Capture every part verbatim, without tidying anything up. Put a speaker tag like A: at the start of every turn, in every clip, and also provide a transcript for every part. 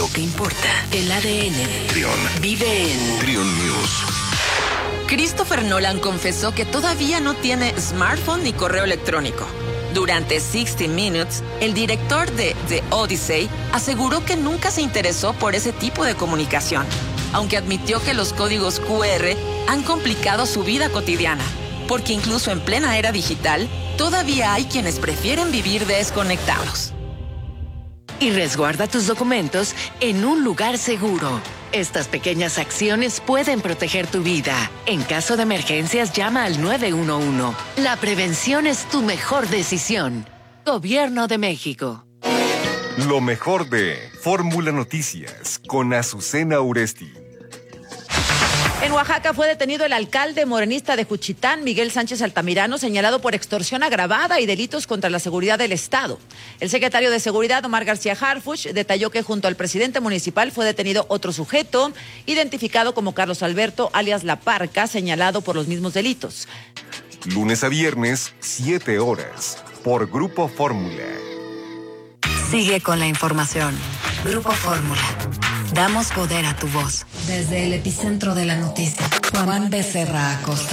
A: que importa. El A D N.
B: Trión.
A: Vive en
B: Trión News.
C: Christopher Nolan confesó que todavía no tiene smartphone ni correo electrónico. Durante sesenta Minutes, el director de The Odyssey aseguró que nunca se interesó por ese tipo de comunicación, aunque admitió que los códigos Q R han complicado su vida cotidiana, porque incluso en plena era digital, todavía hay quienes prefieren vivir desconectados.
A: y resguarda tus documentos en un lugar seguro. Estas pequeñas acciones pueden proteger tu vida. En caso de emergencias, llama al nueve uno uno. La prevención es tu mejor decisión. Gobierno de México.
D: Lo mejor de Fórmula Noticias con Azucena Uresti.
E: En Oaxaca fue detenido el alcalde morenista de Juchitán, Miguel Sánchez Altamirano, señalado por extorsión agravada y delitos contra la seguridad del Estado. El secretario de Seguridad, Omar García Harfuch, detalló que junto al presidente municipal fue detenido otro sujeto, identificado como Carlos Alberto, alias La Parca, señalado por los mismos delitos.
D: Lunes a viernes, siete horas, por Grupo Fórmula.
F: Sigue con la información. Grupo Fórmula. Damos poder a tu voz. Desde el epicentro de la noticia, Juan Becerra Acosta.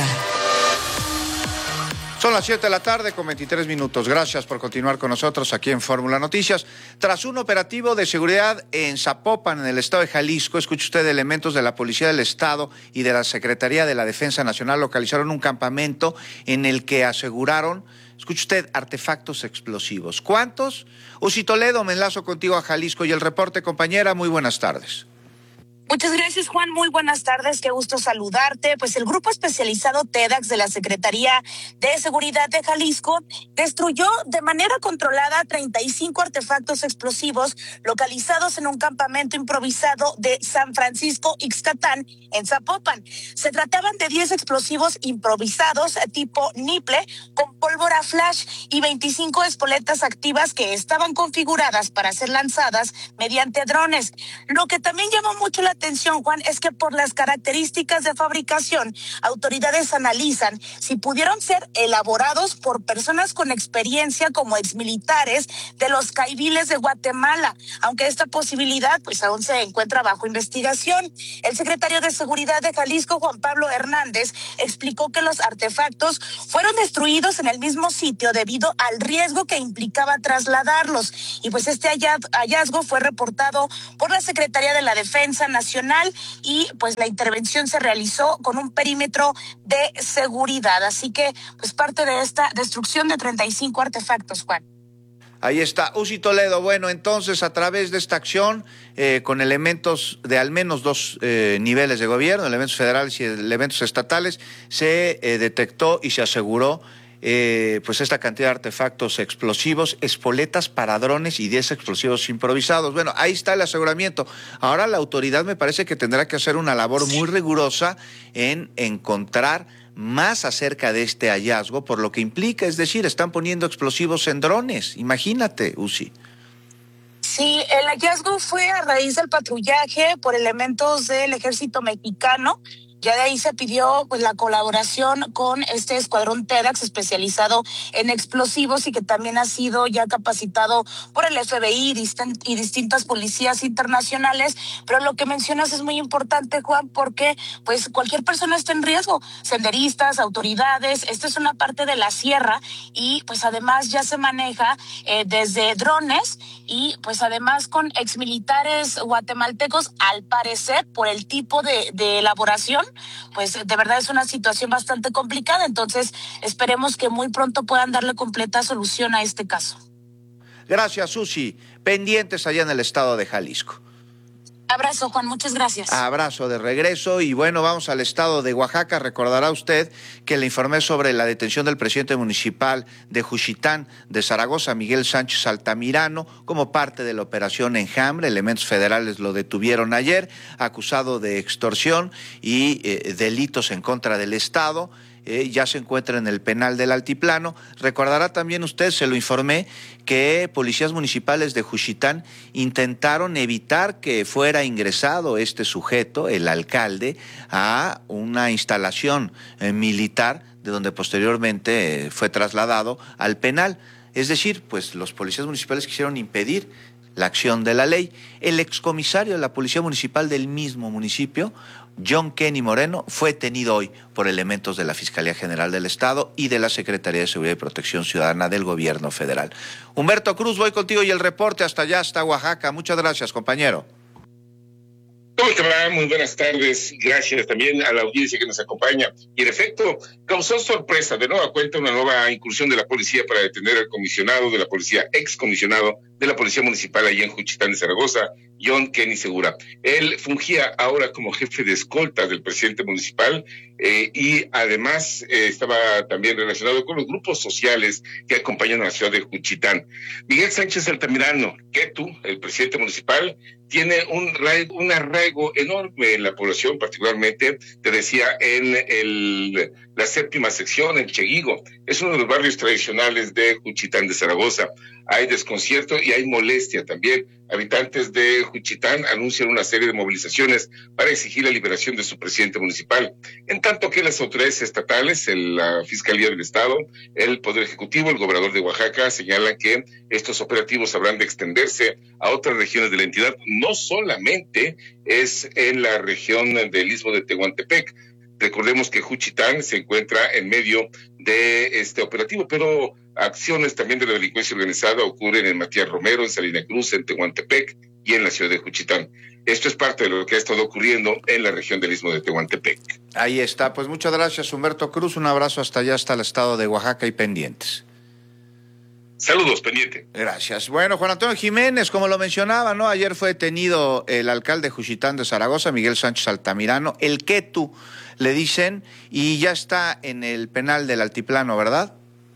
G: Son las siete de la tarde con veintitrés minutos. Gracias por continuar con nosotros aquí en Fórmula Noticias. Tras un operativo de seguridad en Zapopan, en el estado de Jalisco, escuche usted, elementos de la Policía del Estado y de la Secretaría de la Defensa Nacional localizaron un campamento en el que aseguraron, escuche usted, artefactos explosivos. ¿Cuántos? Uzi Toledo, me enlazo contigo a Jalisco y el reporte, compañera. Muy buenas tardes.
H: Muchas gracias, Juan. Muy buenas tardes. Qué gusto saludarte. Pues el grupo especializado TEDAX de la Secretaría de Seguridad de Jalisco destruyó de manera controlada treinta y cinco artefactos explosivos localizados en un campamento improvisado de San Francisco Ixtatán, en Zapopan. Se trataban de diez explosivos improvisados tipo niple con pólvora flash y veinticinco espoletas activas que estaban configuradas para ser lanzadas mediante drones. Lo que también llamó mucho la atención, Juan, es que por las características de fabricación, autoridades analizan si pudieron ser elaborados por personas con experiencia como exmilitares de los caiviles de Guatemala, aunque esta posibilidad pues aún se encuentra bajo investigación. El secretario de Seguridad de Jalisco, Juan Pablo Hernández, explicó que los artefactos fueron destruidos en el mismo sitio debido al riesgo que implicaba trasladarlos, y pues este hallazgo fue reportado por la Secretaría de la Defensa Nacional y pues la intervención se realizó con un perímetro de seguridad. Así que pues parte de esta destrucción de treinta y cinco artefactos, Juan.
G: Ahí está, Uzi Toledo. Bueno, entonces a través de esta acción, eh, con elementos de al menos dos eh, niveles de gobierno, elementos federales y elementos estatales, se eh, detectó y se aseguró Eh, pues esta cantidad de artefactos explosivos, espoletas para drones y diez explosivos improvisados. Bueno, ahí está el aseguramiento. Ahora la autoridad me parece que tendrá que hacer una labor muy rigurosa en encontrar más acerca de este hallazgo, por lo que implica, es decir, están poniendo explosivos en drones. Imagínate, Uzi.
H: Sí, el hallazgo fue a raíz del patrullaje por elementos del ejército mexicano. Ya de ahí se pidió pues la colaboración con este escuadrón TEDAX especializado en explosivos y que también ha sido ya capacitado por el F B I y distintas policías internacionales. Pero lo que mencionas es muy importante, Juan, porque pues cualquier persona está en riesgo, senderistas, autoridades. Esta es una parte de la sierra y pues además ya se maneja eh, desde drones y pues además con exmilitares guatemaltecos, al parecer por el tipo de, de elaboración, pues de verdad es una situación bastante complicada. Entonces esperemos que muy pronto puedan darle completa solución a este caso.
G: Gracias, Susi. Pendientes allá en el estado de Jalisco.
H: Abrazo, Juan, muchas gracias.
G: Abrazo de regreso. Y bueno, vamos al estado de Oaxaca. Recordará usted que le informé sobre la detención del presidente municipal de Juchitán de Zaragoza, Miguel Sánchez Altamirano, como parte de la operación Enjambre. Elementos federales lo detuvieron ayer, acusado de extorsión y eh, delitos en contra del Estado. Eh, ya se encuentra en el penal del Altiplano. Recordará también usted, se lo informé, que policías municipales de Juchitán intentaron evitar que fuera ingresado este sujeto, el alcalde, a una instalación eh, militar, de donde posteriormente eh, fue trasladado al penal. Es decir, pues los policías municipales quisieron impedir la acción de la ley. El excomisario de la Policía Municipal del mismo municipio, John Kenny Moreno, fue detenido hoy por elementos de la Fiscalía General del Estado y de la Secretaría de Seguridad y Protección Ciudadana del Gobierno Federal. Humberto Cruz, voy contigo y el reporte hasta allá, hasta Oaxaca. Muchas gracias, compañero.
B: ¿Cómo te va? Muy buenas tardes. Gracias también a la audiencia que nos acompaña. Y en efecto, causó sorpresa de nueva cuenta una nueva incursión de la policía para detener al comisionado de la policía, excomisionado de la Policía Municipal allá en Juchitán de Zaragoza, John Kenny Segura. Él fungía ahora como jefe de escolta del presidente municipal eh, y además eh, estaba también relacionado con los grupos sociales que acompañan a la ciudad de Juchitán. Miguel Sánchez Altamirano, Ketu, el presidente municipal, tiene un, un arraigo enorme en la población, particularmente, te decía, en el, la séptima sección, en Cheguigo. Es uno de los barrios tradicionales de Juchitán de Zaragoza. Hay desconcierto y hay molestia también. Habitantes de Juchitán anuncian una serie de movilizaciones para exigir la liberación de su presidente municipal. En tanto que las autoridades estatales, el, la Fiscalía del Estado, el Poder Ejecutivo, el gobernador de Oaxaca, señalan que estos operativos habrán de extenderse a otras regiones de la entidad. No solamente es en la región del Istmo de Tehuantepec. Recordemos que Juchitán se encuentra en medio de este operativo, pero acciones también de la delincuencia organizada ocurren en Matías Romero, en Salina Cruz, en Tehuantepec y en la ciudad de Juchitán. Esto es parte de lo que ha estado ocurriendo en la región del Istmo de Tehuantepec.
G: Ahí está. Pues muchas gracias, Humberto Cruz. Un abrazo hasta allá, hasta el estado de Oaxaca y pendientes.
B: Saludos, pendiente.
G: Gracias. Bueno, Juan Antonio Jiménez, como lo mencionaba, ¿no? Ayer fue detenido el alcalde de Juchitán de Zaragoza, Miguel Sánchez Altamirano, el Ketu, le dicen, y ya está en el penal del Altiplano, ¿verdad?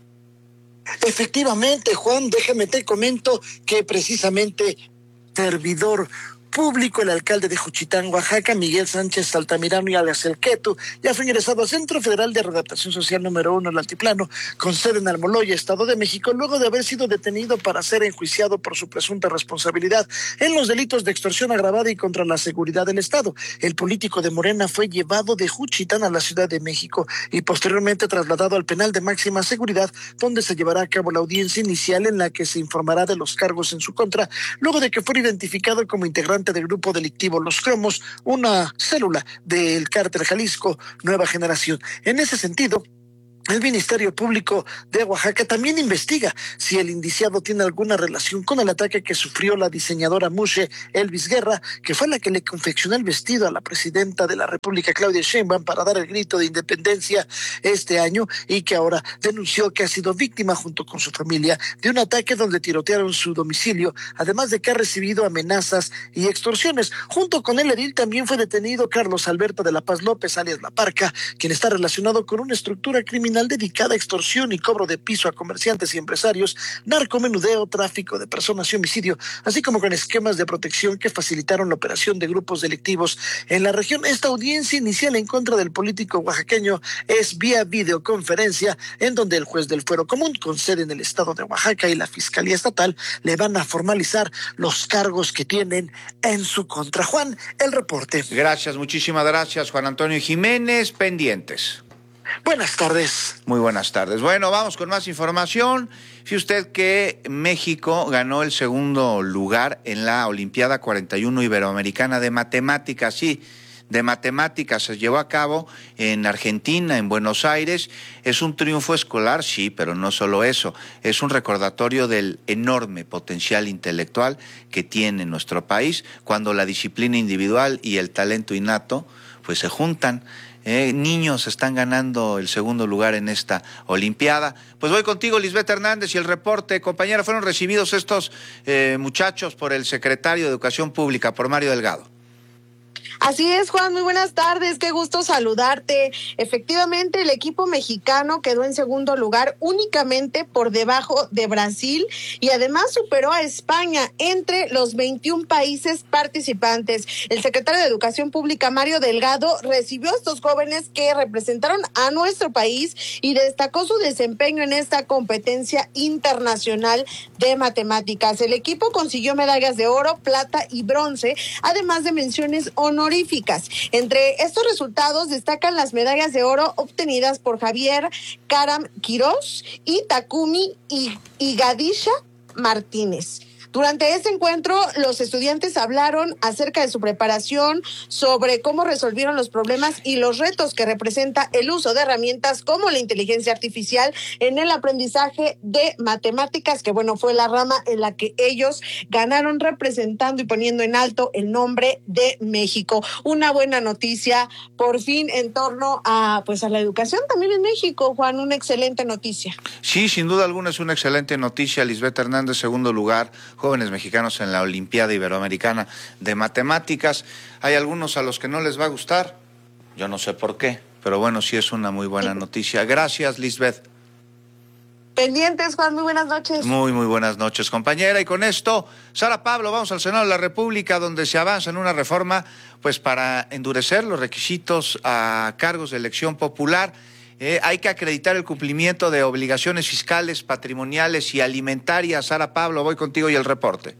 I: Efectivamente, Juan, déjame te comento que precisamente servidor público, el alcalde de Juchitán, Oaxaca, Miguel Sánchez Altamirano y alias El Ketu, ya fue ingresado al Centro Federal de Readaptación Social número uno, el Altiplano, con sede en Almoloya, Estado de México, luego de haber sido detenido para ser enjuiciado por su presunta responsabilidad en los delitos de extorsión agravada y contra la seguridad del Estado. El político de Morena fue llevado de Juchitán a la Ciudad de México y posteriormente trasladado al penal de máxima seguridad, donde se llevará a cabo la audiencia inicial en la que se informará de los cargos en su contra, luego de que fuera identificado como integrante del grupo delictivo Los Cromos, una célula del cártel Jalisco Nueva Generación. En ese sentido, el Ministerio Público de Oaxaca también investiga si el indiciado tiene alguna relación con el ataque que sufrió la diseñadora Mushe Elvis Guerra, que fue la que le confeccionó el vestido a la presidenta de la República, Claudia Sheinbaum, para dar el grito de independencia este año, y que ahora denunció que ha sido víctima junto con su familia de un ataque donde tirotearon su domicilio, además de que ha recibido amenazas y extorsiones. Junto con el edil también fue detenido Carlos Alberto de la Paz López, alias La Parca, quien está relacionado con una estructura criminal dedicada a extorsión y cobro de piso a comerciantes y empresarios, narcomenudeo, tráfico de personas y homicidio, así como con esquemas de protección que facilitaron la operación de grupos delictivos en la región. Esta audiencia inicial en contra del político oaxaqueño es vía videoconferencia, en donde el juez del Fuero Común, con sede en el estado de Oaxaca, y la Fiscalía Estatal le van a formalizar los cargos que tienen en su contra. Juan, el reporte.
G: Gracias, muchísimas gracias, Juan Antonio Jiménez. Pendientes.
I: Buenas tardes.
G: Muy buenas tardes. Bueno, vamos con más información. Fíjese usted que México ganó el segundo lugar en la Olimpiada cuarenta y uno Iberoamericana de Matemáticas. Sí, de Matemáticas se llevó a cabo en Argentina, en Buenos Aires. Es un triunfo escolar, sí, pero no solo eso. Es un recordatorio del enorme potencial intelectual que tiene nuestro país cuando la disciplina individual y el talento innato pues se juntan. Eh, niños están ganando el segundo lugar en esta Olimpiada. Pues voy contigo, Lisbeth Hernández, y el reporte. Compañera, fueron recibidos estos eh, muchachos por el secretario de Educación Pública, por Mario Delgado.
J: Así es, Juan, muy buenas tardes, qué gusto saludarte. Efectivamente, el equipo mexicano quedó en segundo lugar únicamente por debajo de Brasil y además superó a España entre los veintiún países participantes. El secretario de Educación Pública, Mario Delgado, recibió a estos jóvenes que representaron a nuestro país y destacó su desempeño en esta competencia internacional de matemáticas. El equipo consiguió medallas de oro, plata y bronce, además de menciones honoríficas. Entre estos resultados destacan las medallas de oro obtenidas por Javier Karam Quirós y Takumi Higadisha Martínez. Durante este encuentro, los estudiantes hablaron acerca de su preparación, sobre cómo resolvieron los problemas y los retos que representa el uso de herramientas como la inteligencia artificial en el aprendizaje de matemáticas, que bueno, fue la rama en la que ellos ganaron representando y poniendo en alto el nombre de México. Una buena noticia, por fin, en torno a pues a la educación también en México, Juan, una excelente noticia.
G: Sí, sin duda alguna es una excelente noticia. Lisbeth Hernández, segundo lugar, jóvenes mexicanos en la Olimpiada Iberoamericana de Matemáticas. Hay algunos a los que no les va a gustar, yo no sé por qué, pero bueno, sí es una muy buena noticia. Gracias, Lisbeth.
J: Pendientes, Juan, muy buenas noches.
G: Muy, muy buenas noches, compañera. Y con esto, Sara Pablo, vamos al Senado de la República, donde se avanza en una reforma pues para endurecer los requisitos a cargos de elección popular. Eh, hay que acreditar el cumplimiento de obligaciones fiscales, patrimoniales y alimentarias. Sara Pablo, voy contigo y el reporte.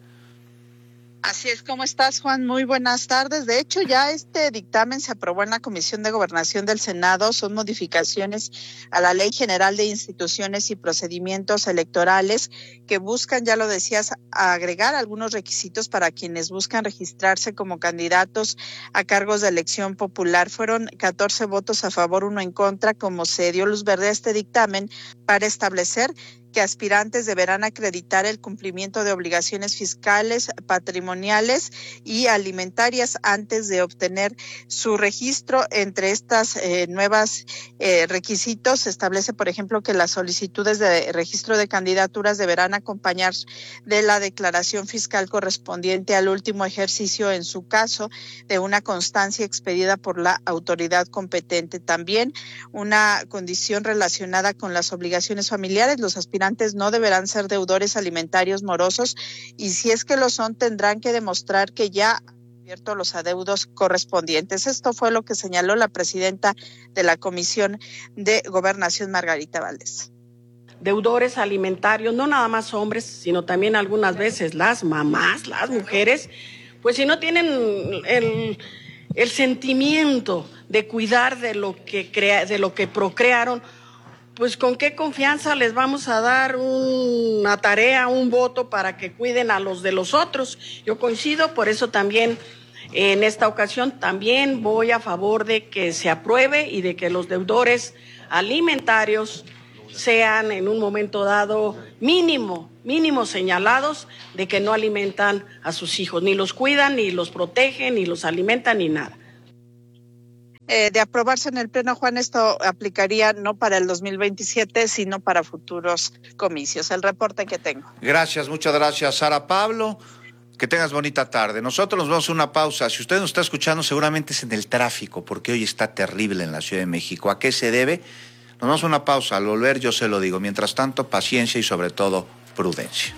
K: Así es, ¿cómo estás, Juan? Muy buenas tardes. De hecho, ya este dictamen se aprobó en la Comisión de Gobernación del Senado. Son modificaciones a la Ley General de Instituciones y Procedimientos Electorales que buscan, ya lo decías, agregar algunos requisitos para quienes buscan registrarse como candidatos a cargos de elección popular. Fueron catorce votos a favor, uno en contra, como se dio luz verde a este dictamen para establecer que aspirantes deberán acreditar el cumplimiento de obligaciones fiscales, patrimoniales y alimentarias antes de obtener su registro. Entre estas eh, nuevas eh, requisitos se establece, por ejemplo, que las solicitudes de registro de candidaturas deberán acompañar de la declaración fiscal correspondiente al último ejercicio, en su caso, de una constancia expedida por la autoridad competente. También una condición relacionada con las obligaciones familiares. Los aspirantes no deberán ser deudores alimentarios morosos y si es que lo son tendrán que demostrar que ya han cubierto los adeudos correspondientes. Esto fue lo que señaló la presidenta de la Comisión de Gobernación, Margarita Valdés.
L: Deudores alimentarios, no nada más hombres, sino también algunas veces las mamás, las mujeres, pues si no tienen el, el sentimiento de cuidar de lo que crea, de lo que procrearon, pues con qué confianza les vamos a dar una tarea, un voto para que cuiden a los de los otros. Yo coincido, por eso también en esta ocasión también voy a favor de que se apruebe y de que los deudores alimentarios sean en un momento dado mínimo, mínimo señalados de que no alimentan a sus hijos, ni los cuidan, ni los protegen, ni los alimentan, ni nada.
K: Eh, de aprobarse en el Pleno, Juan, esto aplicaría no para el dos mil veintisiete, sino para futuros comicios. El reporte que tengo.
G: Gracias, muchas gracias, Sara Pablo. Que tengas bonita tarde. Nosotros nos vamos a una pausa. Si usted nos está escuchando, seguramente es en el tráfico, porque hoy está terrible en la Ciudad de México. ¿A qué se debe? Nos vamos a una pausa. Al volver yo se lo digo. Mientras tanto, paciencia y sobre todo, prudencia.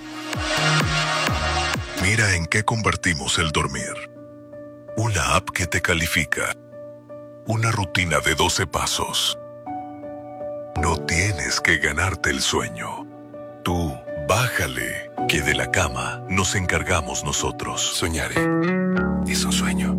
M: Mira en qué convertimos el dormir. Una app que te califica. Una rutina de doce pasos. No tienes que ganarte el sueño. Tú, bájale, que de la cama nos encargamos nosotros. Soñaré. Es un sueño.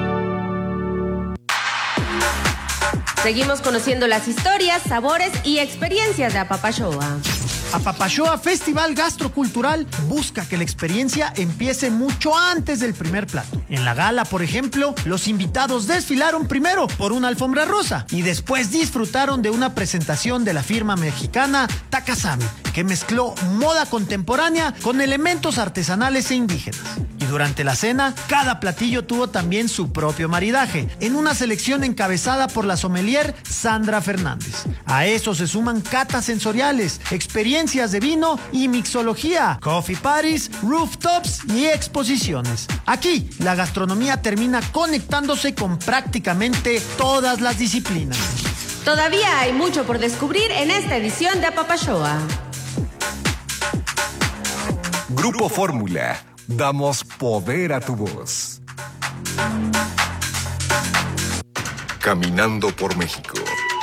N: Seguimos conociendo las historias, sabores y experiencias de Apapashoa.
O: Apapashoa Festival Gastrocultural busca que la experiencia empiece mucho antes del primer plato. En la gala, por ejemplo, los invitados desfilaron primero por una alfombra rosa y después disfrutaron de una presentación de la firma mexicana Takasami, que mezcló moda contemporánea con elementos artesanales e indígenas. Y durante la cena, cada platillo tuvo también su propio maridaje, en una selección encabezada por la sommelier Sandra Fernández. A eso se suman catas sensoriales, experiencias de vino y mixología, coffee parties, rooftops y exposiciones. Aquí, la gastronomía termina conectándose con prácticamente todas las disciplinas.
N: Todavía hay mucho por descubrir en esta edición de Apapashoa.
D: Grupo Fórmula. Damos poder a tu voz. Caminando por México.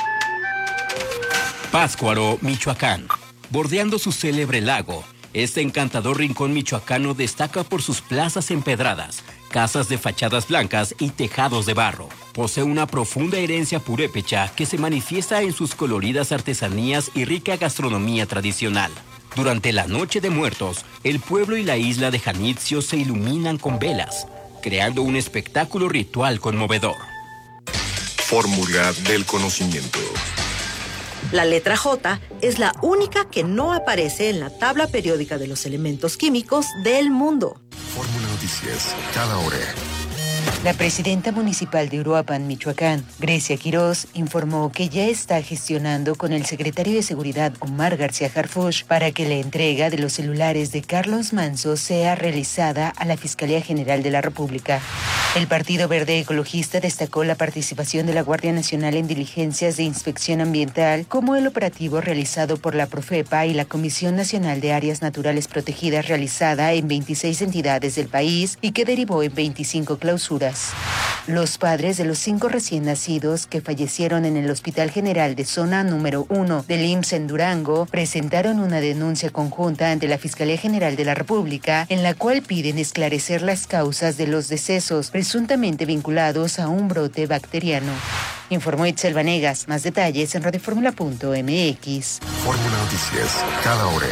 P: Pátzcuaro, Michoacán. Bordeando su célebre lago, este encantador rincón michoacano destaca por sus plazas empedradas, casas de fachadas blancas y tejados de barro. Posee una profunda herencia purépecha que se manifiesta en sus coloridas artesanías y rica gastronomía tradicional. Durante la Noche de Muertos, el pueblo y la isla de Janitzio se iluminan con velas, creando un espectáculo ritual conmovedor.
D: Fórmula del conocimiento.
Q: La letra J es la única que no aparece en la tabla periódica de los elementos químicos del mundo.
D: Fórmula Noticias, cada hora.
R: La presidenta municipal de Uruapan, Michoacán, Grecia Quirós, informó que ya está gestionando con el secretario de Seguridad, Omar García Harfuch, para que la entrega de los celulares de Carlos Manzo sea realizada a la Fiscalía General de la República. El Partido Verde Ecologista destacó la participación de la Guardia Nacional en diligencias de inspección ambiental, como el operativo realizado por la Profepa y la Comisión Nacional de Áreas Naturales Protegidas realizada en veintiséis entidades del país y que derivó en veinticinco clausuras. Los padres de los cinco recién nacidos que fallecieron en el Hospital General de Zona número uno del I M S S en Durango presentaron una denuncia conjunta ante la Fiscalía General de la República en la cual piden esclarecer las causas de los decesos presuntamente vinculados a un brote bacteriano. Informó Itzel Vanegas. Más detalles en radioformula punto m x.
D: Fórmula Noticias, cada hora.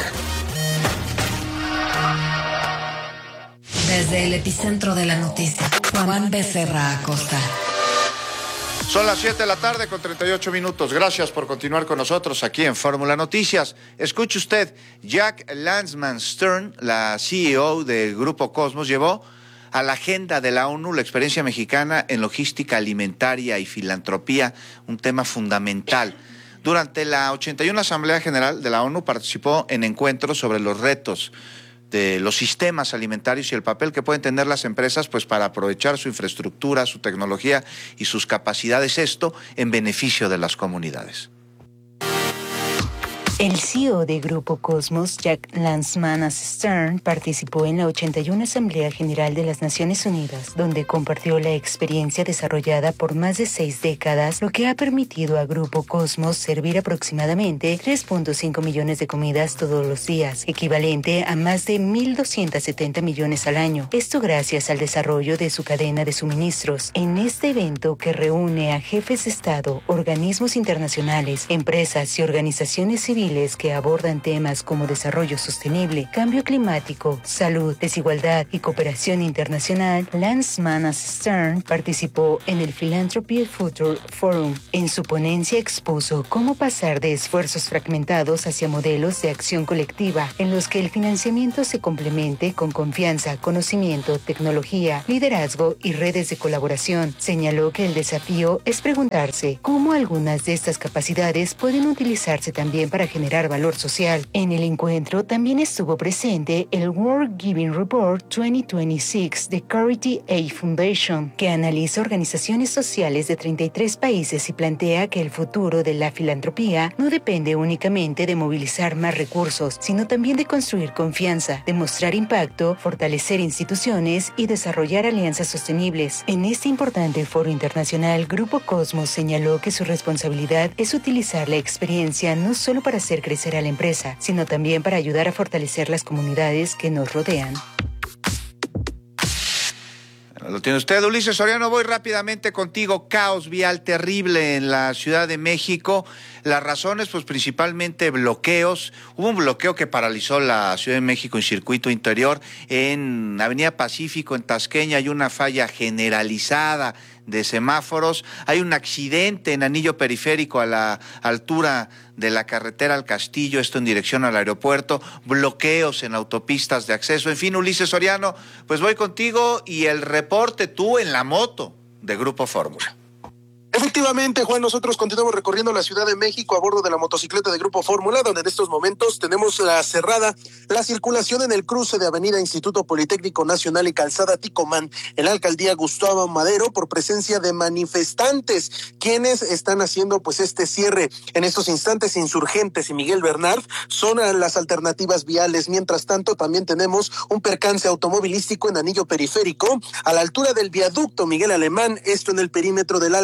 F: Desde el epicentro de la noticia, Juan Becerra Acosta.
G: Son las siete de la tarde con treinta y ocho minutos. Gracias por continuar con nosotros aquí en Fórmula Noticias. Escuche usted, Jack Landsman Stern, la C E O del Grupo Cosmos, llevó a la agenda de la ONU la experiencia mexicana en logística alimentaria y filantropía, un tema fundamental. Durante la ochenta y una Asamblea General de la ONU participó en encuentros sobre los retos de los sistemas alimentarios y el papel que pueden tener las empresas pues para aprovechar su infraestructura, su tecnología y sus capacidades, esto en beneficio de las comunidades.
R: El C E O de Grupo Cosmos, Jack Landsman Stern, participó en la ochenta y una Asamblea General de las Naciones Unidas, donde compartió la experiencia desarrollada por más de seis décadas, lo que ha permitido a Grupo Cosmos servir aproximadamente tres punto cinco millones de comidas todos los días, equivalente a más de mil doscientos setenta millones al año. Esto gracias al desarrollo de su cadena de suministros. En este evento que reúne a jefes de Estado, organismos internacionales, empresas y organizaciones civiles que abordan temas como desarrollo sostenible, cambio climático, salud, desigualdad y cooperación internacional, Landsman Stern participó en el Philanthropy Future Forum. En su ponencia expuso cómo pasar de esfuerzos fragmentados hacia modelos de acción colectiva, en los que el financiamiento se complemente con confianza, conocimiento, tecnología, liderazgo y redes de colaboración. Señaló que el desafío es preguntarse cómo algunas de estas capacidades pueden utilizarse también para generar generar valor social. En el encuentro también estuvo presente el World Giving Report veinte veintiséis de Charity Aid Foundation, que analiza organizaciones sociales de treinta y tres países y plantea que el futuro de la filantropía no depende únicamente de movilizar más recursos, sino también de construir confianza, demostrar impacto, fortalecer instituciones y desarrollar alianzas sostenibles. En este importante foro internacional, Grupo Cosmos señaló que su responsabilidad es utilizar la experiencia no solo para hacer crecer a la empresa, sino también para ayudar a fortalecer las comunidades que nos rodean.
G: Lo tiene usted, Ulises Soriano. Voy rápidamente contigo. Caos vial terrible en la Ciudad de México. Las razones, pues principalmente bloqueos. Hubo un bloqueo que paralizó la Ciudad de México en circuito interior. En Avenida Pacífico, en Tasqueña, hay una falla generalizada de semáforos. Hay un accidente en anillo periférico a la altura de la carretera al Castillo, esto en dirección al aeropuerto, bloqueos en autopistas de acceso. En fin, Ulises Soriano, pues voy contigo y el reporte tú en la moto de Grupo Fórmula.
S: Efectivamente, Juan, nosotros continuamos recorriendo la Ciudad de México a bordo de la motocicleta de Grupo Fórmula, donde en estos momentos tenemos la cerrada la circulación en el cruce de Avenida Instituto Politécnico Nacional y Calzada Ticomán, en la alcaldía Gustavo Madero, por presencia de manifestantes, quienes están haciendo pues este cierre. En estos instantes, Insurgentes y Miguel Bernard son las alternativas viales. Mientras tanto, también tenemos un percance automovilístico en anillo periférico, a la altura del viaducto Miguel Alemán, esto en el perímetro de la alcaldía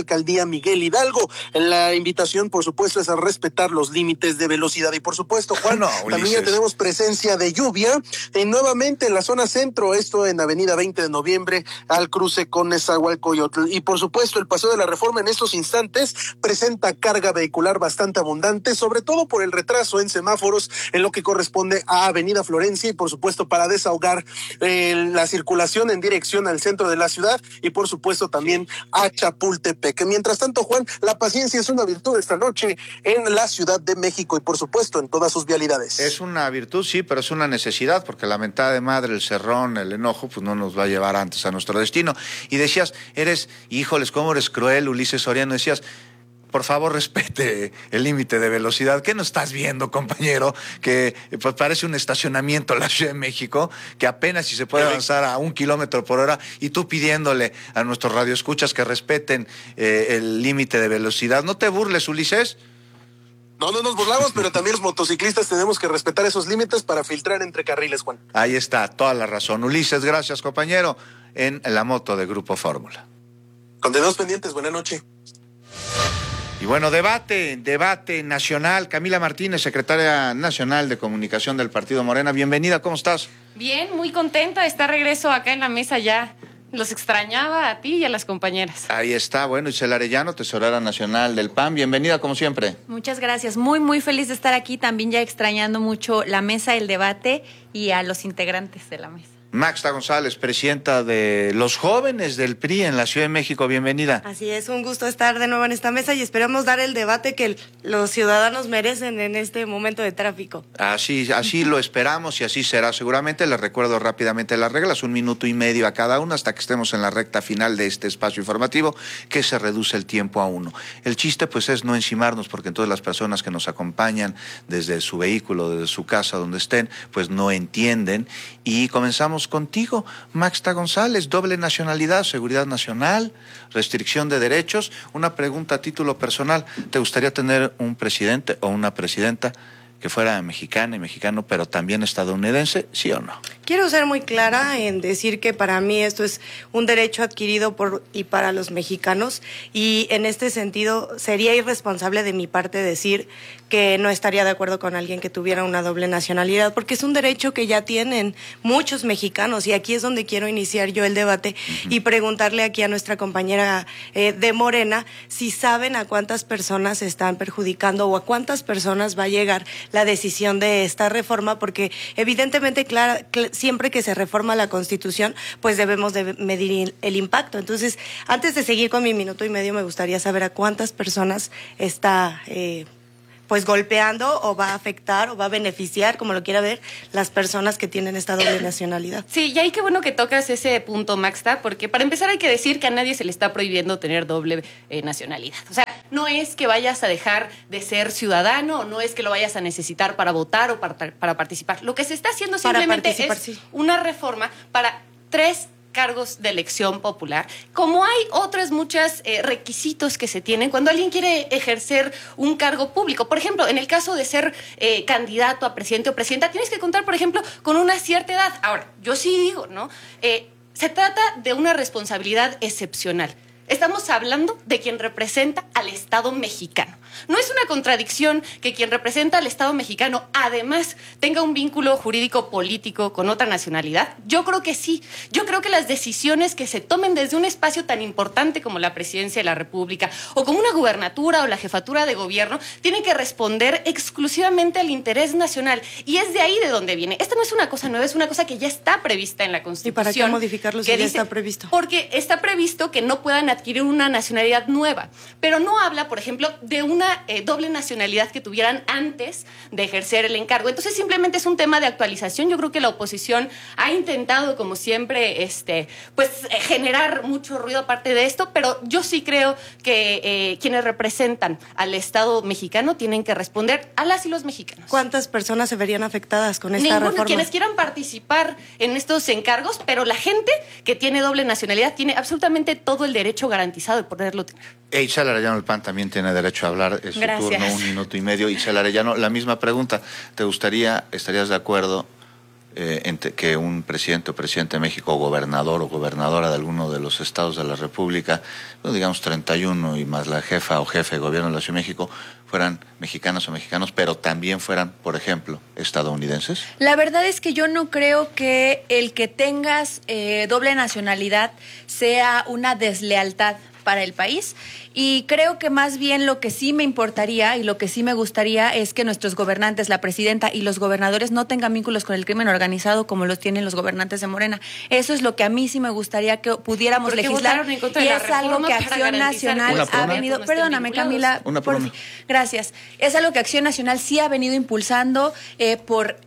S: Miguel Hidalgo. La invitación, por supuesto, es a respetar los límites de velocidad. Y por supuesto, Juan, no, también ya tenemos presencia de lluvia y nuevamente en la zona centro, esto en Avenida veinte de noviembre al cruce con Nezahualcóyotl. Y por supuesto, el Paseo de la Reforma en estos instantes presenta carga vehicular bastante abundante, sobre todo por el retraso en semáforos en lo que corresponde a Avenida Florencia y por supuesto para desahogar eh, la circulación en dirección al centro de la ciudad y por supuesto también a Chapultepec. Mientras tanto, Juan, la paciencia es una virtud esta noche en la Ciudad de México y por supuesto en todas sus vialidades.
G: Es una virtud, sí, pero es una necesidad porque la mentada de madre, el cerrón, el enojo, pues no nos va a llevar antes a nuestro destino. Y decías, eres, híjoles, cómo eres cruel, Ulises Soriano, decías, por favor, respete el límite de velocidad. ¿Qué no estás viendo, compañero? Que pues, parece un estacionamiento en la Ciudad de México, que apenas si se puede avanzar a un kilómetro por hora, y tú pidiéndole a nuestros radioescuchas que respeten eh, el límite de velocidad. ¿No te burles, Ulises?
S: No, no nos burlamos, pero también los motociclistas tenemos que respetar esos límites para filtrar entre carriles, Juan.
G: Ahí está, toda la razón. Ulises, gracias, compañero, en la moto de Grupo Fórmula.
S: Condenados pendientes, buena noche.
G: Y bueno, debate, debate nacional. Camila Martínez, secretaria nacional de comunicación del Partido Morena. Bienvenida, ¿cómo estás?
T: Bien, muy contenta de estar regreso acá en la mesa ya. Los extrañaba a ti y a las compañeras.
G: Ahí está, bueno, Isela Arellano, tesorera nacional del P A N. Bienvenida, como siempre.
U: Muchas gracias, muy, muy feliz de estar aquí. También ya extrañando mucho la mesa, el debate y a los integrantes de la mesa.
G: Maxta González, presidenta de los jóvenes del P R I en la Ciudad de México, bienvenida.
V: Así es, un gusto estar de nuevo en esta mesa y esperamos dar el debate que el, los ciudadanos merecen en este momento de tráfico.
G: Así, así lo esperamos y así será. Seguramente les recuerdo rápidamente las reglas, un minuto y medio a cada uno hasta que estemos en la recta final de este espacio informativo, que se reduce el tiempo a uno. El chiste pues es no encimarnos, porque entonces las personas que nos acompañan desde su vehículo, desde su casa, donde estén, pues no entienden. Y comenzamos contigo, Maxta González, doble nacionalidad, seguridad nacional, restricción de derechos. Una pregunta a título personal, ¿te gustaría tener un presidente o una presidenta que fuera mexicana y mexicano, pero también estadounidense, sí o no?
V: Quiero ser muy clara en decir que para mí esto es un derecho adquirido por y para los mexicanos, y en este sentido sería irresponsable de mi parte decir que no estaría de acuerdo con alguien que tuviera una doble nacionalidad, porque es un derecho que ya tienen muchos mexicanos, y aquí es donde quiero iniciar yo el debate uh-huh. y preguntarle aquí a nuestra compañera eh, de Morena si saben a cuántas personas se están perjudicando o a cuántas personas va a llegar la decisión de esta reforma, porque evidentemente clara, cl- siempre que se reforma la Constitución, pues debemos de medir el impacto. Entonces, antes de seguir con mi minuto y medio, me gustaría saber a cuántas personas está eh, pues golpeando o va a afectar o va a beneficiar, como lo quiera ver, las personas que tienen esta doble nacionalidad.
T: Sí, y ahí qué bueno que tocas ese punto, Maxta, porque para empezar hay que decir que a nadie se le está prohibiendo tener doble eh, nacionalidad. O sea, no es que vayas a dejar de ser ciudadano, no es que lo vayas a necesitar para votar o para, para participar. Lo que se está haciendo simplemente es sí. una reforma para tres cargos de elección popular, como hay otros muchos eh, requisitos que se tienen cuando alguien quiere ejercer un cargo público. Por ejemplo, en el caso de ser eh, candidato a presidente o presidenta, tienes que contar, por ejemplo, con una cierta edad. Ahora, yo sí digo, ¿no? Eh, se trata de una responsabilidad excepcional. Estamos hablando de quien representa al Estado mexicano. No es una contradicción que quien representa al Estado mexicano además tenga un vínculo jurídico político con otra nacionalidad. Yo creo que sí. Yo creo que las decisiones que se tomen desde un espacio tan importante como la presidencia de la República o como una gubernatura o la jefatura de gobierno tienen que responder exclusivamente al interés nacional. Y es de ahí de donde viene. Esta no es una cosa nueva, es una cosa que ya está prevista en la Constitución.
V: ¿Y para qué modificarlo si ya está previsto?
T: Porque está previsto que no puedan adquirir una nacionalidad nueva, pero no habla, por ejemplo, de una eh, doble nacionalidad que tuvieran antes de ejercer el encargo. Entonces simplemente es un tema de actualización. Yo creo que la oposición ha intentado, como siempre, este, pues eh, generar mucho ruido aparte de esto, pero yo sí creo que eh, quienes representan al Estado mexicano tienen que responder a las y los mexicanos.
V: ¿Cuántas personas se verían afectadas con esta
T: Ninguna,
V: reforma?
T: Quienes quieran participar en estos encargos, pero la gente que tiene doble nacionalidad tiene absolutamente todo el derecho garantizado de poderlo tener.
G: Isela Arellano, el P A N también tiene derecho a hablar, es su
T: Gracias.
G: turno, un minuto y medio. Isela Arellano, la misma pregunta, ¿te gustaría, estarías de acuerdo eh, entre, que un presidente o presidente de México, o gobernador o gobernadora de alguno de los estados de la República, pues digamos treinta y uno y más la jefa o jefe de gobierno de la Ciudad de México, fueran mexicanas o mexicanos, pero también fueran, por ejemplo, estadounidenses?
U: La verdad es que yo no creo que el que tengas eh, doble nacionalidad sea una deslealtad para el país, y creo que más bien lo que sí me importaría y lo que sí me gustaría es que nuestros gobernantes, la presidenta y los gobernadores no tengan vínculos con el crimen organizado como los tienen los gobernantes de Morena. Eso es lo que a mí sí me gustaría que pudiéramos legislar, y es algo que Acción Nacional ha venido, perdóname Camila,
G: una por una.
U: Gracias, es algo que Acción Nacional sí ha venido impulsando eh, por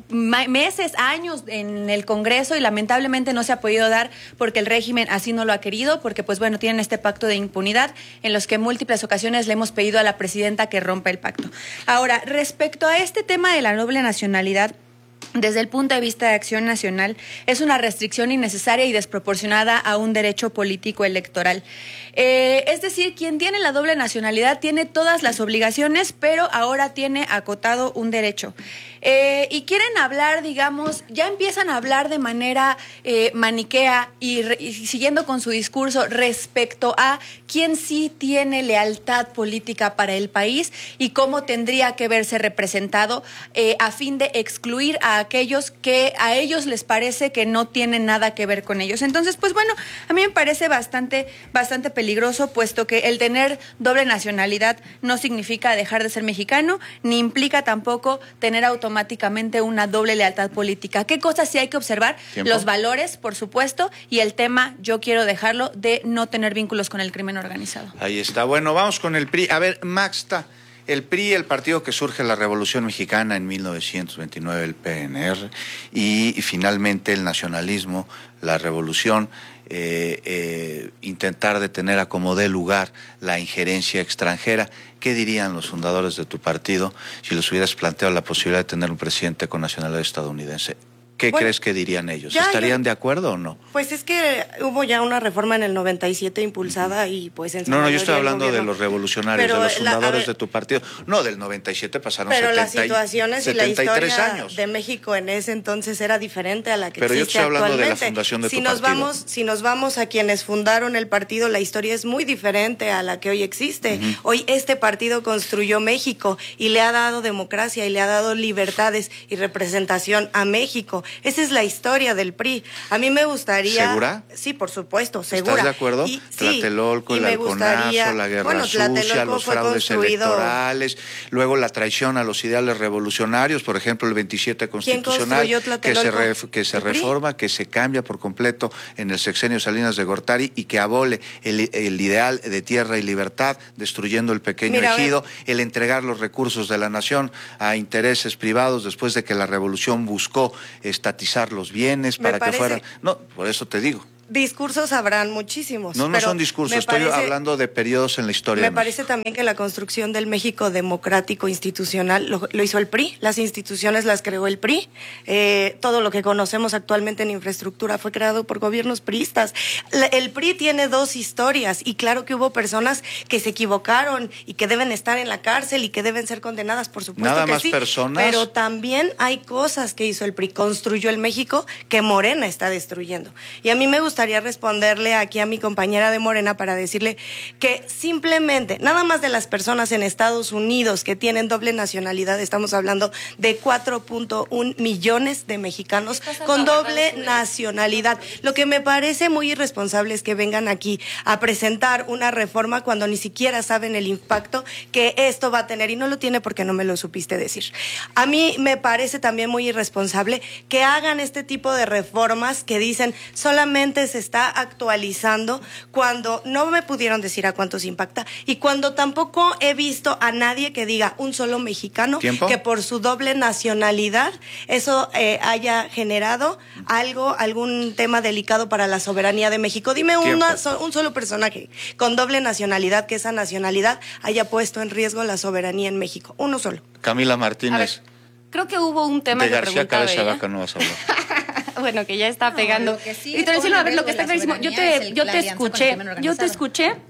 U: meses, años en el Congreso, y lamentablemente no se ha podido dar porque el régimen así no lo ha querido, porque pues bueno, tienen este pacto de impunidad en los que en múltiples ocasiones le hemos pedido a la presidenta que rompa el pacto. Ahora, respecto a este tema de la doble nacionalidad, desde el punto de vista de Acción Nacional, es una restricción innecesaria y desproporcionada a un derecho político electoral. Eh, es decir, quien tiene la doble nacionalidad tiene todas las obligaciones, pero ahora tiene acotado un derecho. Eh, y quieren hablar, digamos, ya empiezan a hablar de manera eh, maniquea y, re, y siguiendo con su discurso respecto a quién sí tiene lealtad política para el país y cómo tendría que verse representado eh, a fin de excluir a aquellos que a ellos les parece que no tienen nada que ver con ellos. Entonces, pues bueno, a mí me parece bastante, bastante peligroso, puesto que el tener doble nacionalidad no significa dejar de ser mexicano, ni implica tampoco tener automáticamente una doble lealtad política. ¿Qué cosas sí hay que observar?
G: ¿Tiempo?
U: Los valores, por supuesto, y el tema, yo quiero dejarlo, de no tener vínculos con el crimen organizado.
G: Ahí está. Bueno, vamos con el P R I. A ver, Maxta, el P R I, el partido que surge en la Revolución Mexicana en mil novecientos veintinueve, el P N R, y, y finalmente el nacionalismo, la revolución, eh, eh, intentar detener a como dé lugar la injerencia extranjera. ¿Qué dirían los fundadores de tu partido si les hubieras planteado la posibilidad de tener un presidente con nacionalidad estadounidense? ¿Qué bueno, crees que dirían ellos? Ya, ¿Estarían ya, de acuerdo o no?
V: Pues es que hubo ya una reforma en el noventa y siete impulsada y pues en
G: No, no, yo estoy hablando de los revolucionarios, pero de los fundadores la, ver, de tu partido. No, del noventa y siete pasaron
V: pero
G: setenta,
V: las situaciones
G: setenta y tres
V: y la historia
G: años.
V: De México en ese entonces era diferente a la que
G: pero
V: existe
G: actualmente. Pero yo estoy hablando
V: actualmente.
G: de la fundación de
V: si
G: tu
V: nos
G: partido.
V: Vamos, si nos vamos a quienes fundaron el partido, la historia es muy diferente a la que hoy existe. Uh-huh. Hoy este partido construyó México y le ha dado democracia y le ha dado libertades y representación a México. Esa es la historia del P R I. A mí me gustaría...
G: ¿Segura?
V: Sí, por supuesto, segura.
G: ¿Estás de acuerdo?
V: Y,
G: Tlatelolco,
V: sí,
G: el halconazo, la guerra bueno, sucia, los fraudes electorales, luego la traición a los ideales revolucionarios, por ejemplo, el veintisiete Constitucional, que se, re, que se reforma, que se cambia por completo en el sexenio Salinas de Gortari y que abole el, el ideal de tierra y libertad, destruyendo el pequeño Mira, ejido, el entregar los recursos de la nación a intereses privados después de que la revolución buscó estatizar los bienes para que fueran... No, por eso te digo.
V: Discursos habrán muchísimos.
G: No, no son discursos, estoy parece, hablando de periodos en la historia.
V: Me parece también que la construcción del México democrático institucional lo, lo hizo el P R I, las instituciones las creó el P R I, eh, todo lo que conocemos actualmente en infraestructura fue creado por gobiernos priistas. La, el P R I tiene dos historias y claro que hubo personas que se equivocaron y que deben estar en la cárcel y que deben ser condenadas, por supuesto.
G: Nada
V: que
G: más
V: sí,
G: personas.
V: Pero también hay cosas que hizo el P R I, construyó el México que Morena está destruyendo. Y a mí me gusta gustaría responderle aquí a mi compañera de Morena para decirle que simplemente, nada más de las personas en Estados Unidos que tienen doble nacionalidad, estamos hablando de cuatro punto uno millones de mexicanos con doble nacionalidad. Lo que me parece muy irresponsable es que vengan aquí a presentar una reforma cuando ni siquiera saben el impacto que esto va a tener y no lo tiene porque no me lo supiste decir. A mí me parece también muy irresponsable que hagan este tipo de reformas que dicen solamente se está actualizando cuando no me pudieron decir a cuántos impacta y cuando tampoco he visto a nadie que diga un solo mexicano
G: ¿Tiempo?
V: Que por su doble nacionalidad eso eh, haya generado algo, algún tema delicado para la soberanía de México. Dime una, so, un solo personaje con doble nacionalidad que esa nacionalidad haya puesto en riesgo la soberanía en México. Uno solo.
G: Camila Martínez.
T: Creo que hubo un tema
G: de
T: que
G: García
T: preguntaba
G: Cabeza
T: ella.
G: Vaca no vas a hablar.
T: Bueno, que ya está
U: No,
T: pegando.
U: lo que sí
T: y te decirlo, a ver, lo que
U: pone
T: está
U: en riesgo
T: clarísimo.
U: la
T: Yo te,
U: soberanía
T: yo
U: es
T: te
U: el- la alianza con el
T: escuché,
U: crimen
T: yo te
U: organizado.
T: escuché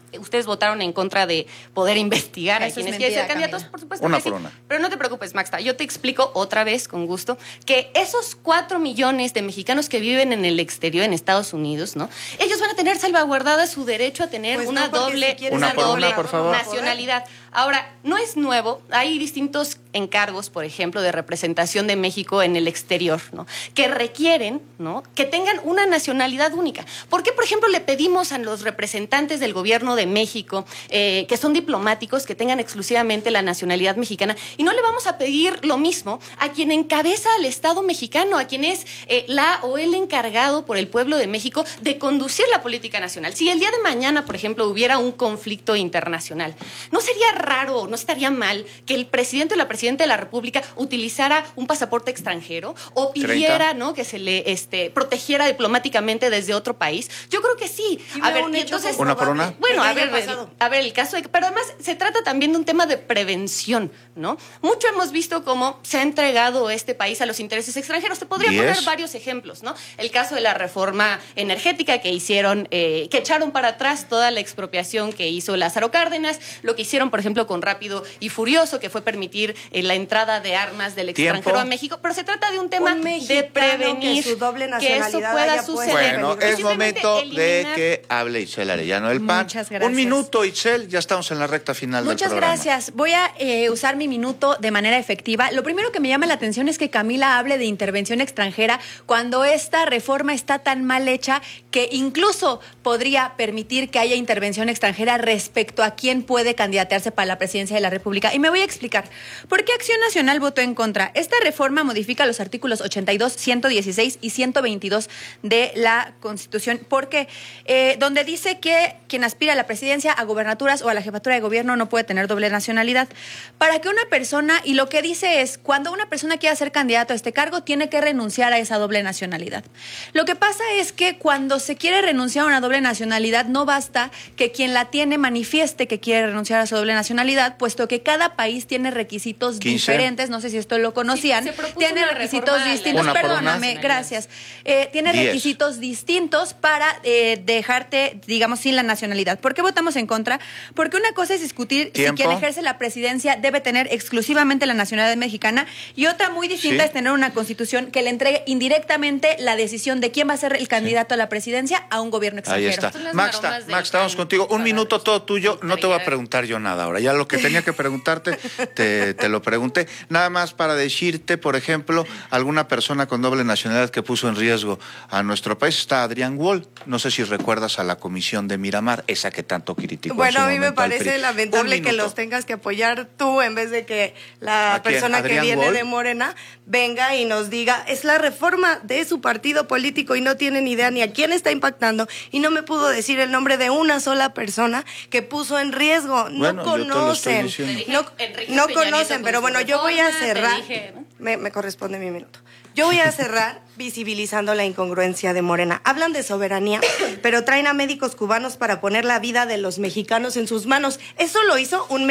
T: ustedes votaron en contra de poder investigar
U: Eso
T: a quienes
U: es
T: quieren ser
U: mentira,
T: candidatos,
U: Camila.
T: por supuesto
G: Una
T: que sí.
G: por una.
T: Pero no te preocupes, Maxta, yo te explico otra vez, con gusto, que esos cuatro millones de mexicanos que viven en el exterior, en Estados Unidos, ¿no? Ellos van a tener salvaguardada su derecho a tener
V: Pues
T: una
V: no, porque
T: doble,
V: si quieres
G: Una
T: una
G: por
T: doble
G: una, por favor.
T: nacionalidad. Ahora, no es nuevo, hay distintos encargos, por ejemplo, de representación de México en el exterior, ¿no? Que requieren, ¿no? Que tengan una nacionalidad única. ¿Por qué, por ejemplo, le pedimos a los representantes del gobierno de México, eh, que son diplomáticos, que tengan exclusivamente la nacionalidad mexicana? Y no le vamos a pedir lo mismo a quien encabeza al Estado mexicano, a quien es eh, la o el encargado por el pueblo de México de conducir la política nacional. Si el día de mañana, por ejemplo, hubiera un conflicto internacional, ¿no sería raro, no estaría mal que el presidente o la presidenta de la República utilizara un pasaporte extranjero o pidiera, ¿no?, que se le este, protegiera diplomáticamente desde otro país? Yo creo que sí. A ver, y entonces,
G: ¿Una por una?
T: bueno, a ver,
V: pasado.
T: a ver, el caso de, pero además se trata también de un tema de prevención, ¿no? Mucho hemos visto cómo se ha entregado este país a los intereses extranjeros. Te podría
G: Yes.
T: poner varios ejemplos, ¿no? El caso de la reforma energética que hicieron, eh, que echaron para atrás toda la expropiación que hizo Lázaro Cárdenas, lo que hicieron, por ejemplo, con Rápido y Furioso, que fue permitir eh, la entrada de armas del
G: Tiempo.
T: extranjero a México, pero se trata de un tema
V: Un
T: de
V: mexicano
T: prevenir
V: que su doble
T: que eso
V: nacionalidad
T: pueda
V: haya puesto
T: suceder.
G: Bueno,
V: Pero
G: es
T: simplemente
G: momento de
T: eliminar-
G: que hable Itzel Arellano del P A N.
U: Muchas gracias.
G: Un minuto, Itzel, ya estamos en la recta final del
U: Muchas
G: programa.
U: gracias. Voy a eh, usar mi minuto de manera efectiva. Lo primero que me llama la atención es que Camila hable de intervención extranjera cuando esta reforma está tan mal hecha que incluso podría permitir que haya intervención extranjera respecto a quién puede candidatearse para la presidencia de la República. Y me voy a explicar. ¿Por qué Acción Nacional votó en contra? Esta reforma modifica los artículos ochenta y dos, ciento dieciséis y ciento veintidós de la Constitución. ¿Por qué? Eh, donde dice que quien aspira a la presidencia, a gobernaturas o a la jefatura de gobierno no puede tener doble nacionalidad. Para que una persona, y lo que dice es, cuando una persona quiera ser candidato a este cargo, tiene que renunciar a esa doble nacionalidad. Lo que pasa es que cuando se quiere renunciar a una doble nacionalidad, no basta que quien la tiene manifieste que quiere renunciar a su doble nacionalidad, puesto que cada país tiene requisitos
G: quince.
U: diferentes, no sé si esto lo conocían,
T: Sí, se propuso
U: tiene
T: una
U: requisitos
T: reforma a la
U: distintos,
G: Una por una.
U: perdóname, gracias, eh, tiene
G: Diez.
U: requisitos distintos para eh, dejarte, digamos, sin la nacionalidad. ¿Por qué votamos en contra? Porque una cosa es discutir
G: Tiempo.
U: si quien ejerce la presidencia debe tener exclusivamente la nacionalidad mexicana, y otra muy distinta
G: Sí.
U: es tener una constitución que le entregue indirectamente la decisión de quién va a ser el candidato a la presidencia a un gobierno
G: Ahí
U: extranjero.
G: está.
T: Son las
G: Maxta,
T: maromas del
G: Maxta, vamos
T: pan
G: contigo. Un minuto todo tuyo. No te voy a
T: Traidera.
G: preguntar yo nada ahora. Ya lo que tenía que preguntarte, te, te lo pregunté. Nada más para decirte, por ejemplo, alguna persona con doble nacionalidad que puso en riesgo a nuestro país. Está Adrián Wall. No sé si recuerdas a la comisión de Miramar, esa que tanto criticó. en
V: Bueno,
G: su
V: a mí me
G: momento al P R I.
V: parece lamentable
G: Un
V: que
G: minuto.
V: los tengas que apoyar tú en vez de que la
G: ¿A quién?
V: persona que
G: ¿Adrián
V: viene
G: Wall?
V: de Morena venga y nos diga, es la reforma de su partido político y no tiene ni idea ni a quién está impactando, y no me pudo decir el nombre de una sola persona que puso en riesgo. No
G: Bueno, yo te lo estoy
V: conocen,
G: diciendo.
V: no,
T: Enrique
V: no
T: Peña Nieto
V: conocen,
T: con
V: pero
T: su
V: bueno, yo voy a
T: reforma, te
V: cerrar.
T: dije, ¿no?
V: Me, me corresponde mi minuto. Yo voy a cerrar visibilizando la incongruencia de Morena. Hablan de soberanía, pero traen a médicos cubanos para poner la vida de los mexicanos en sus manos. Eso lo hizo un